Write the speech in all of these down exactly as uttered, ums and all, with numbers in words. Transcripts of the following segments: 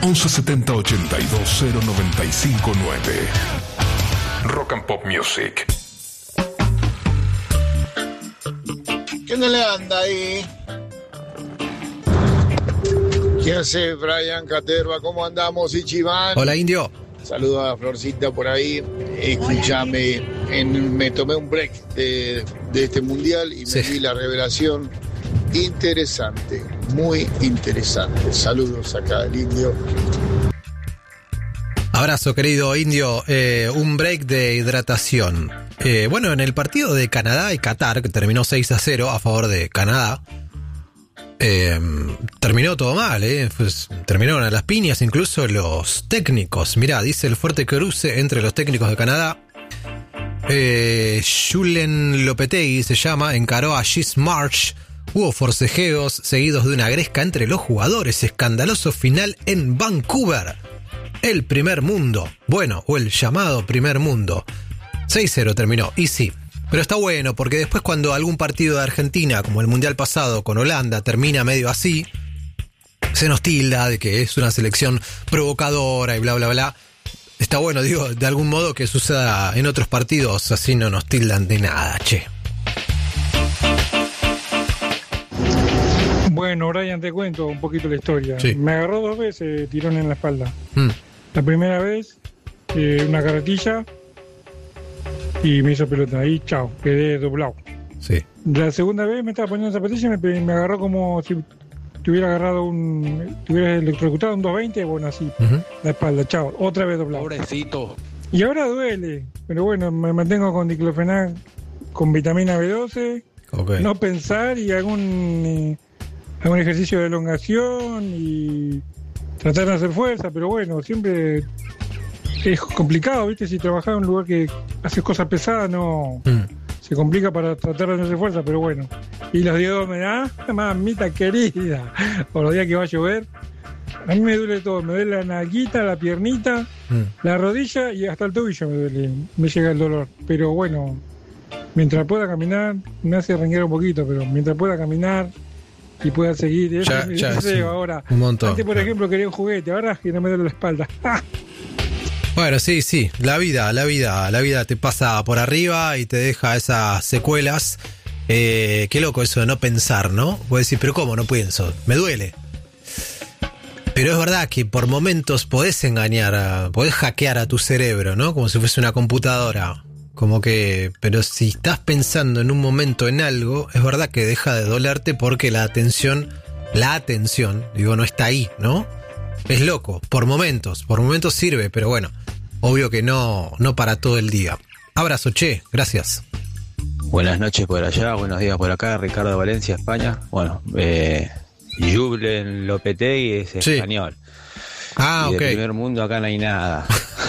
once setenta ochenta y dos cero noventa y cinco nueve. Rock and Pop Music. ¿Qué no le anda ahí? ¿Qué hace Brian Caterva? ¿Cómo andamos, Ichiban? Hola, Indio. Saludos a Florcita por ahí. Escúchame, en, me tomé un break de, de este mundial y me Sí. vi la revelación. Interesante, muy interesante. Saludos acá del Indio. Abrazo, querido Indio. Eh, un break de hidratación. Eh, bueno, en el partido de Canadá y Qatar, que terminó seis a cero a favor de Canadá, eh, terminó todo mal, ¿eh? Pues, terminaron a las piñas incluso los técnicos. Mirá, dice el fuerte cruce entre los técnicos de Canadá. Eh, Julen Lopetegui se llama, encaró a Gis March. Hubo forcejeos seguidos de una gresca entre los jugadores. Escandaloso final en Vancouver. El primer mundo. Bueno, o el llamado primer mundo. seis cero terminó, y sí. Pero está bueno, porque después cuando algún partido de Argentina, como el Mundial pasado con Holanda, termina medio así, se nos tilda de que es una selección provocadora y bla, bla, bla. Está bueno, digo, de algún modo que suceda en otros partidos, así no nos tildan de nada, che. Bueno, Brian, te cuento un poquito la historia. Sí. Me agarró dos veces tirón en la espalda. Mm. La primera vez, eh, una carretilla y me hizo pelota. Ahí, chao, quedé doblado. Sí. La segunda vez me estaba poniendo zapatilla y me, pe- me agarró como si te hubiera agarrado un... te hubiera electrocutado un doscientos veinte, bueno, así, Uh-huh. la espalda, chao, otra vez doblado. Pobrecito. Y ahora duele, pero bueno, me mantengo con diclofenac, con vitamina B doce, Ok. no pensar y algún, eh, algún ejercicio de elongación y tratar de hacer fuerza, pero bueno, siempre es complicado, ¿viste? Si trabajás en un lugar que haces cosas pesadas, no Mm. se complica para tratar de no hacer fuerza, pero bueno. Y los días me da, mamita querida, por los días que va a llover, a mí me duele todo, me duele la nalguita, la piernita, Mm. la rodilla y hasta el tobillo me duele, me llega el dolor. Pero bueno, mientras pueda caminar, me hace renguear un poquito, pero mientras pueda caminar y pueda seguir, eso Ya- es mi ya es deseo un- ahora. un montón. Antes, por ejemplo, quería un juguete, ahora que no me duele la espalda. Bueno, sí, sí, la vida, la vida, la vida te pasa por arriba y te deja esas secuelas. Eh, qué loco eso de no pensar, ¿no? Puedes decir, pero ¿cómo no pienso? Me duele. Pero es verdad que por momentos podés engañar, a- podés hackear a tu cerebro, ¿no? Como si fuese una computadora. Como que, pero si estás pensando en un momento en algo, es verdad que deja de dolerte porque la atención, la atención, digo, no está ahí, ¿no? Es loco, por momentos, por momentos sirve, pero bueno, obvio que no, no para todo el día. Abrazo, che, gracias. Buenas noches por allá, buenos días por acá, Ricardo Valencia, España. Bueno, eh, Julen Lopetegui es Sí. español. Ah, y ok. del primer mundo acá no hay nada.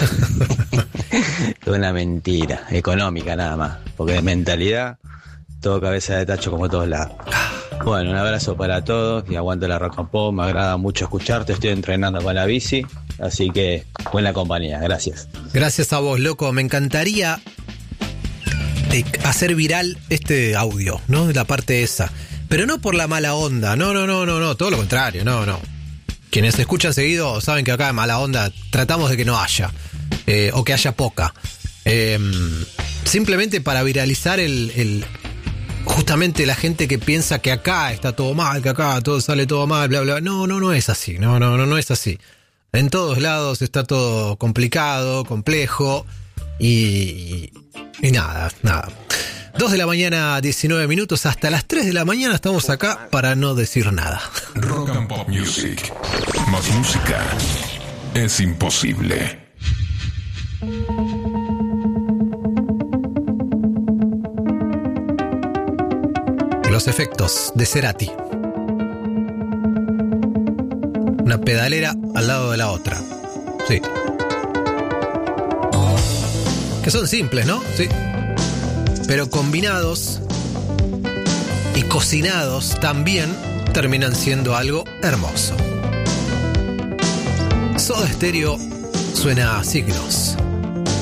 Es una mentira, económica nada más. Porque de mentalidad, todo cabeza de tacho como todos lados. Bueno, un abrazo para todos y aguanto la rock and pop. Me agrada mucho escucharte, estoy entrenando con la bici. Así que buena compañía, gracias. Gracias a vos, loco. Me encantaría eh, hacer viral este audio, ¿no? La parte esa. Pero no por la mala onda, no, no, no, no, no, todo lo contrario, no, no. Quienes escuchan seguido saben que acá de mala onda tratamos de que no haya, eh, o que haya poca. Eh, simplemente para viralizar el, el... Justamente la gente que piensa que acá está todo mal, que acá todo sale todo mal, bla, bla. No, no, no es así, no, no, no, no es así. En todos lados está todo complicado, complejo y, y nada, nada. dos de la mañana, diecinueve minutos, hasta las tres de la mañana estamos acá para no decir nada. Rock and Pop Music. Más música es imposible. Los efectos de Cerati. Una pedalera al lado de la otra. Sí. Que son simples, ¿no? Sí. Pero combinados y cocinados también terminan siendo algo hermoso. Soda Stereo suena a Signos.